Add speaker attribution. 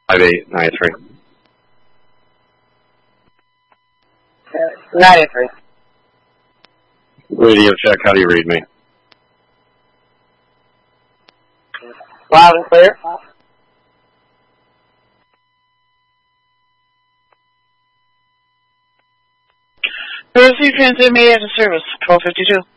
Speaker 1: 5893.
Speaker 2: 93.
Speaker 1: Radio check, how do you read me?
Speaker 2: Loud and clear.
Speaker 3: Jersey Transit may enter service, 1252.